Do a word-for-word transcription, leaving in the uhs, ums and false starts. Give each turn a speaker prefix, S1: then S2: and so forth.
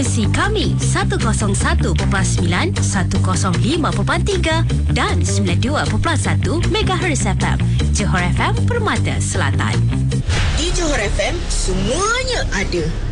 S1: frekuensi kami seratus satu perpuluhan sembilan, seratus lima perpuluhan tiga dan sembilan puluh dua perpuluhan satu megahertz F M. Johor F M, Permata Selatan.
S2: Di Johor F M, semuanya ada.